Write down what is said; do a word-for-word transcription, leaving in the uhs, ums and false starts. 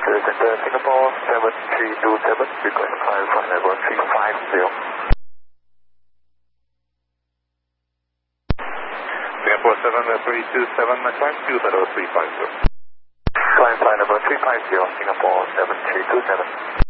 Center, Singapore seven three two seven, request climb flight level three five zero. Singapore seven three two seven, climb two zero three five zero. Climb flight level three five zero, Singapore seven three two seven.